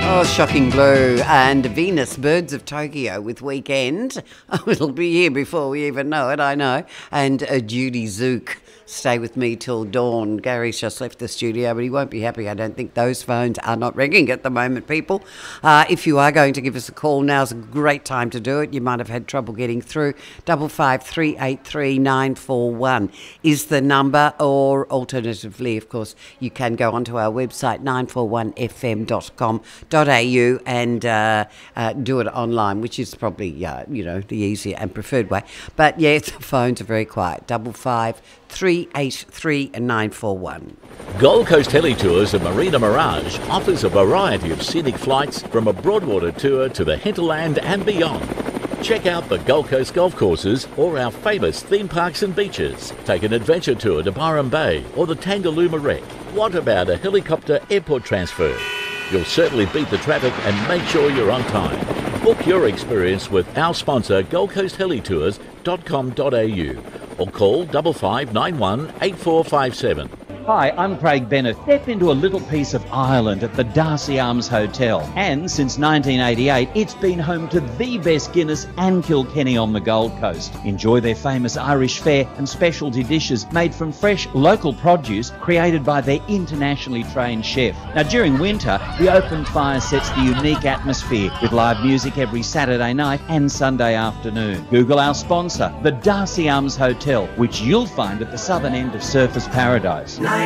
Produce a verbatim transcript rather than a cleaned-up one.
Oh, Shocking Blue and Venus, Birds of Tokyo with Weekend. Oh, it'll be here before we even know it, I know. And uh, Judy Zook, Stay With Me Till Dawn. Gary's just left the studio, but he won't be happy. I don't think those phones are not ringing at the moment, people. Uh, if you are going to give us a call, now's a great time to do it. You might have had trouble getting through. Double five three eight three nine four one is the number, or alternatively, of course, you can go onto our website, nine four one f m dot com dot a u, and uh, uh, do it online, which is probably, uh, you know, the easier and preferred way. But, yeah, the phones are very quiet. Double five three eight three nine four one. Gold Coast Heli Tours and Marina Mirage offers a variety of scenic flights from a Broadwater tour to the hinterland and beyond. Check out the Gold Coast golf courses or our famous theme parks and beaches. Take an adventure tour to Byron Bay or the Tangalooma Wreck. What about a helicopter airport transfer? You'll certainly beat the traffic and make sure you're on time. Book your experience with our sponsor, gold coast heli tours dot com dot a u, or call five five nine one eight four five seven. Hi, I'm Craig Bennett. Step into a little piece of Ireland at the Darcy Arms Hotel. And since nineteen eighty-eight, it's been home to the best Guinness and Kilkenny on the Gold Coast. Enjoy their famous Irish fare and specialty dishes made from fresh local produce created by their internationally trained chef. Now, during winter, the open fire sets the unique atmosphere with live music every Saturday night and Sunday afternoon. Google our sponsor, the Darcy Arms Hotel, which you'll find at the southern end of Surfers Paradise.